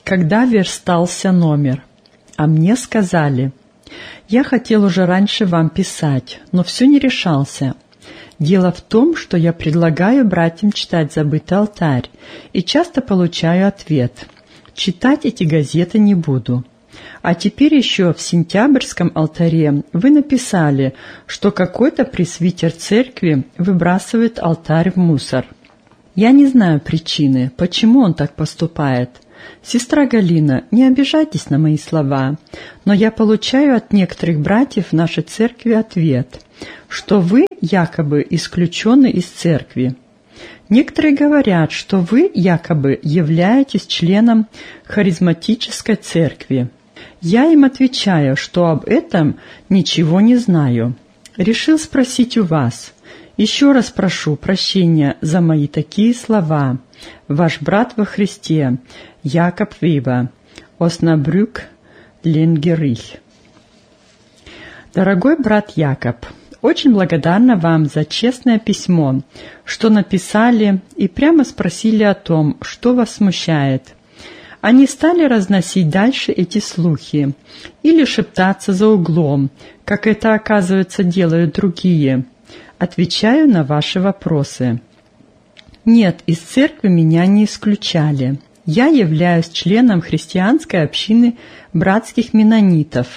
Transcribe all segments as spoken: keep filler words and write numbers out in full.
Когда верстался номер, а мне сказали: «Я хотел уже раньше вам писать, но все не решался. Дело в том, что я предлагаю братьям читать «Забытый алтарь» и часто получаю ответ: читать эти газеты не буду. А теперь еще в сентябрьском алтаре вы написали, что какой-то пресвитер церкви выбрасывает алтарь в мусор. Я не знаю причины, почему он так поступает. Сестра Галина, не обижайтесь на мои слова, но я получаю от некоторых братьев в нашей церкви ответ, что вы якобы исключены из церкви. Некоторые говорят, что вы якобы являетесь членом харизматической церкви. Я им отвечаю, что об этом ничего не знаю. Решил спросить у вас. Еще раз прошу прощения за мои такие слова. Ваш брат во Христе, Якоб Веба, Оснабрюк, Ленгерих. Дорогой брат Якоб, очень благодарна вам за честное письмо, что написали и прямо спросили о том, что вас смущает. Они стали разносить дальше эти слухи или шептаться за углом, как это, оказывается, делают другие. Отвечаю на ваши вопросы. Нет, из церкви меня не исключали. Я являюсь членом христианской общины братских меннонитов,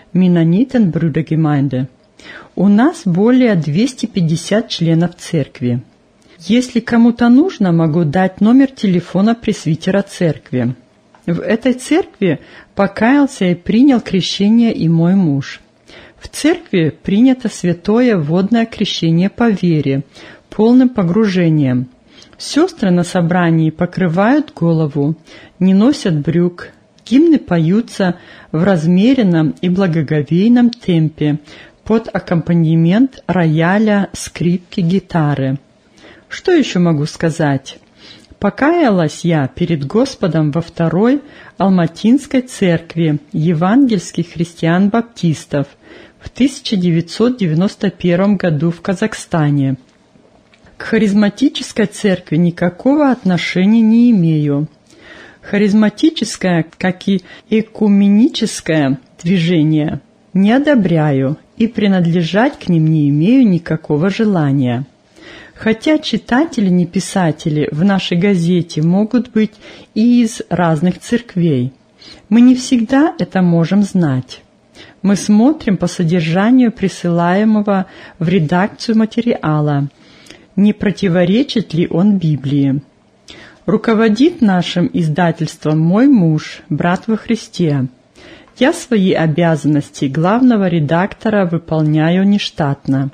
Mennoniten-Brüdergemeinde. У нас более двухсот пятидесяти членов церкви. Если кому-то нужно, могу дать номер телефона пресвитера церкви. В этой церкви покаялся и принял крещение и мой муж. В церкви принято святое водное крещение по вере, полным погружением. Сестры на собрании покрывают голову, не носят брюк, гимны поются в размеренном и благоговейном темпе под аккомпанемент рояля, скрипки, гитары. Что еще могу сказать? Покаялась я перед Господом во второй Алматинской церкви евангельских христиан-баптистов в тысяча девятьсот девяносто первом году в Казахстане. К харизматической церкви никакого отношения не имею. Харизматическое, как и экуменическое движение, не одобряю и принадлежать к ним не имею никакого желания. Хотя читатели, не писатели в нашей газете могут быть и из разных церквей. Мы не всегда это можем знать. Мы смотрим по содержанию присылаемого в редакцию материала, не противоречит ли он Библии. Руководит нашим издательством мой муж, брат во Христе. Я свои обязанности главного редактора выполняю нештатно.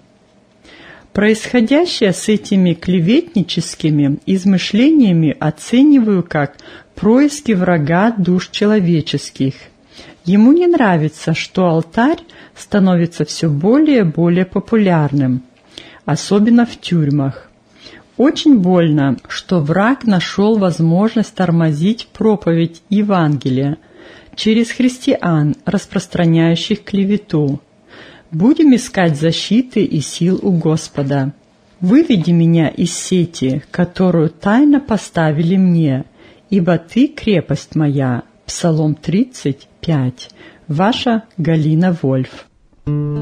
Происходящее с этими клеветническими измышлениями оцениваю как происки врага душ человеческих. Ему не нравится, что алтарь становится все более и более популярным, особенно в тюрьмах. Очень больно, что враг нашел возможность тормозить проповедь Евангелия через христиан, распространяющих клевету. Будем искать защиты и сил у Господа. Выведи меня из сети, которую тайно поставили мне, ибо Ты крепость моя. Псалом тридцать пять. Ваша Галина Вольф.